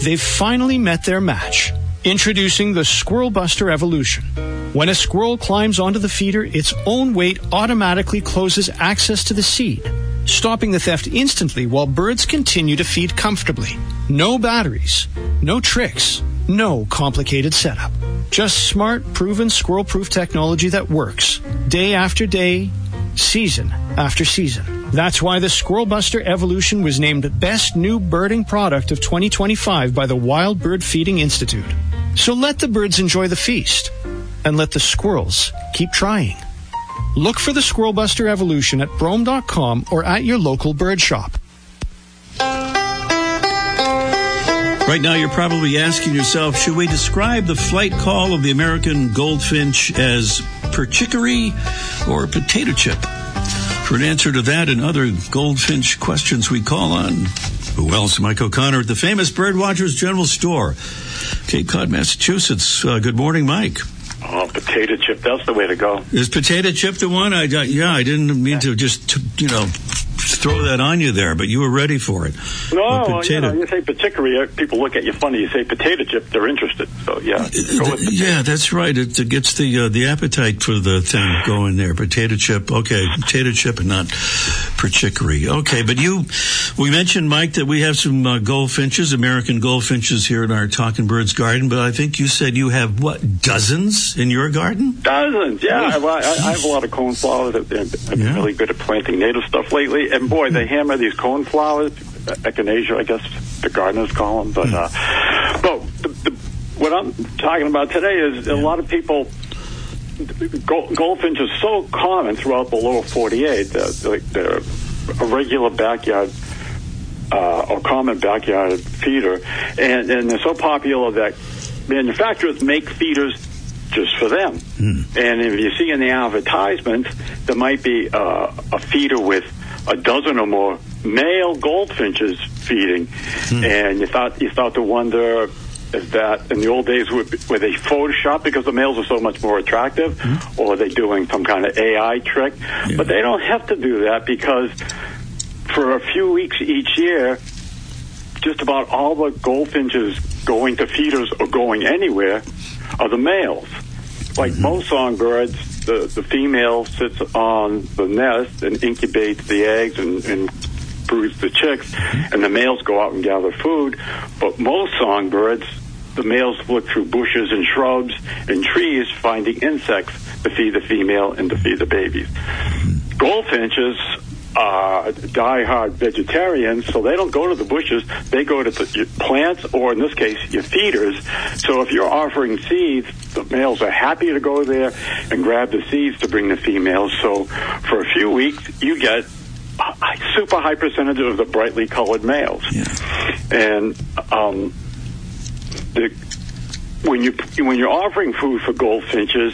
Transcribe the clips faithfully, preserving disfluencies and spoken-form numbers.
They've finally met their match. Introducing the Squirrel Buster Evolution. When a squirrel climbs onto the feeder, its own weight automatically closes access to the seed, stopping the theft instantly while birds continue to feed comfortably. No batteries, no tricks, no complicated setup. Just smart, proven squirrel-proof technology that works day after day, season after season. That's why the Squirrel Buster Evolution was named Best New Birding Product of twenty twenty-five by the Wild Bird Feeding Institute. So let the birds enjoy the feast, and let the squirrels keep trying. Look for the Squirrel Buster Evolution at brome dot com or at your local bird shop. Right now, you're probably asking yourself, should we describe the flight call of the American goldfinch as perchicory or potato chip? For an answer to that and other goldfinch questions, we call on, who else? Mike O'Connor at the famous Birdwatchers General Store, Cape Cod, Massachusetts. Uh, good morning, Mike. Oh, potato chip, that's the way to go. Is potato chip the one? I, yeah, I didn't mean to just, you know, throw that on you there, but you were ready for it. No, well, you know, you say particularly, people look at you funny. You say potato chip, they're interested. So, yeah. Go with yeah, that's right. It, it gets the uh, the appetite for the thing going there. Potato chip, okay. Potato chip and not perchicory. Okay, but you, we mentioned, Mike, that we have some uh, goldfinches, American goldfinches here in our Talking Birds garden, but I think you said you have, what, dozens in your garden? Dozens, yeah. I, I, I have a lot of coneflowers. I've been yeah. really good at planting native stuff lately. And boy, they hammer these coneflowers, echinacea, I guess the gardeners call them. But, uh, but the, the, what I'm talking about today is a lot of people, gold, goldfinch is so common throughout the lower forty-eight that they're a regular backyard uh, or common backyard feeder. And, and they're so popular that manufacturers make feeders just for them. Mm. And if you see in the advertisements, there might be uh, a feeder with a dozen or more male goldfinches feeding, mm. and you thought you start to wonder, is that in the old days were, were they Photoshop because the males are so much more attractive, mm. or are they doing some kind of A I trick? Yeah. But they don't have to do that, because for a few weeks each year, just about all the goldfinches going to feeders or going anywhere are the males. Like mm-hmm. most songbirds, the, the female sits on the nest and incubates the eggs and, and broods the chicks, and the males go out and gather food. But most songbirds, the males look through bushes and shrubs and trees, finding insects to feed the female and to feed the babies. Goldfinches are die-hard vegetarians, so they don't go to the bushes. They go to the plants, or in this case, your feeders. So if you're offering seeds, the males are happy to go there and grab the seeds to bring the females. So for a few weeks, you get a super high percentage of the brightly colored males. Yeah. And um, the, when you when you're offering food for goldfinches,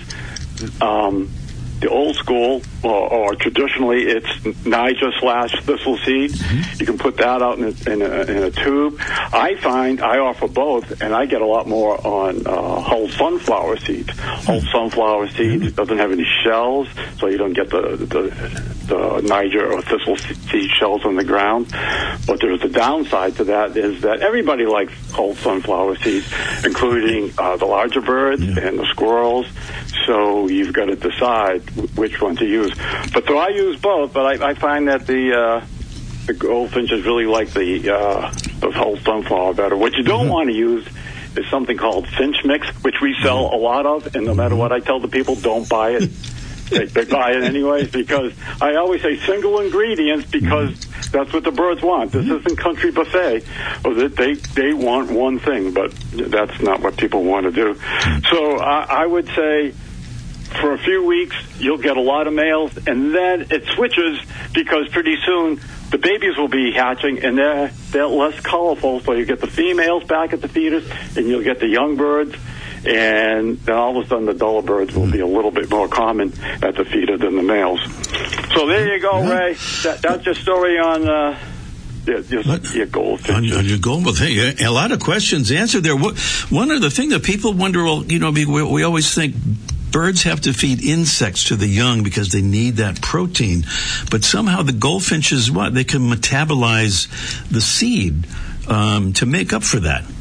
um, the old school, or, or traditionally, it's Niger slash thistle seed. Mm-hmm. You can put that out in a, in, a, in a tube. I find I offer both, and I get a lot more on uh, whole sunflower seeds. Whole sunflower seeds mm-hmm. doesn't have any shells, so you don't get the, the the Niger or thistle seed shells on the ground. But there's a downside to that, is that everybody likes whole sunflower seeds, including uh, the larger birds yeah. and the squirrels. So you've got to decide which one to use. But so I use both, but I, I find that the uh, the goldfinches really like the, uh, the whole sunflower better. What you don't mm-hmm. want to use is something called finch mix, which we sell a lot of, and no matter what I tell the people, don't buy it. They, they buy it anyways, because I always say single ingredients, because that's what the birds want. This isn't country buffet. They they want one thing, but that's not what people want to do. So I, I would say for a few weeks you'll get a lot of males, and then it switches, because pretty soon the babies will be hatching, and they're they're less colorful. So you get the females back at the feeders, and you'll get the young birds. And then all of a sudden the duller birds will be a little bit more common at the feeder than the males. So there you go, Ray. That, that's your story on uh, your, your, your goldfinch. On, on your gold, well, hey, a lot of questions answered there. One of the things that people wonder, well, you know, we, we always think birds have to feed insects to the young because they need that protein. But somehow the goldfinches, what? They can metabolize the seed um, to make up for that.